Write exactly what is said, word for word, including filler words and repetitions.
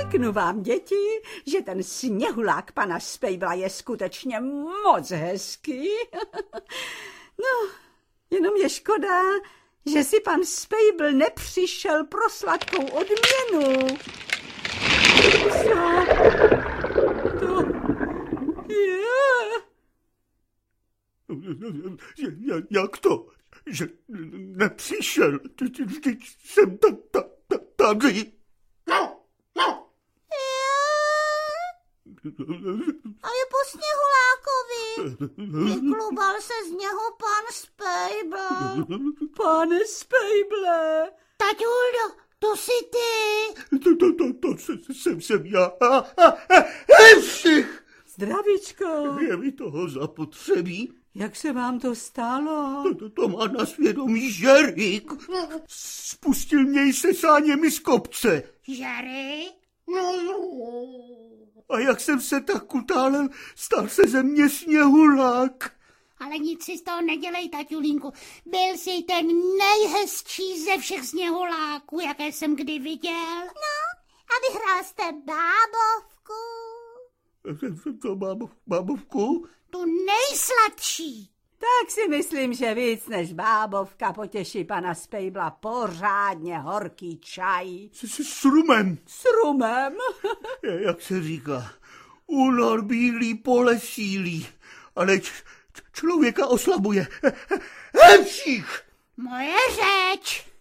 Řeknu vám, děti, že ten sněhulák pana Spejbla je skutečně moc hezký. No, jenom je škoda, že si pan Spejbl nepřišel pro sladkou odměnu. Co to je? Jak to? Že nepřišel? Vždyť jsem ta, ta, ta, tady. A je po sněhulákovi. Vyklubal se z něho pan Spejbl. Pane Spejble. Taťuldo, to jsi ty. To, to, to, to jsem, jsem já. Hejšich! Zdravíčko. Je mi toho zapotřebí. Jak se vám to stalo? To, to, to má na svědomí Žerik. Spustil něj se sáněmi z kopce. Žery? A jak jsem se tak kutálel, stal se ze mě sněhulák. Ale nic si z toho nedělej, taťulínku. Byl jsi ten nejhezčí ze všech sněhuláků, jaké jsem kdy viděl. No, a vyhrál jste bábovku. To bábov, bábovku? Tu nejsladší. Tak si myslím, že víc než bábovka potěší pana Spejbla pořádně horký čaj. S, s, s rumem. S rumem? Jak se říká, únor bílý, pole sílí, ale č, č, člověka oslabuje. Hepších! Moje řeč.